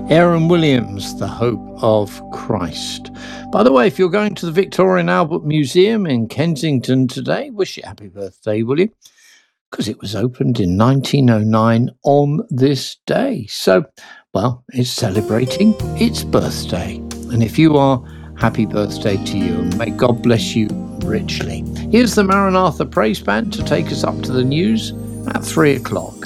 Aaron Williams, The Hope of Christ. By the way, if you're going to the Victoria and Albert Museum in Kensington today, wish it happy birthday, will you? Because it was opened in 1909 on this day. So, well, it's celebrating its birthday. And if you are, happy birthday to you, and may God bless you richly. Here's the Maranatha Praise Band to take us up to the news at 3 o'clock.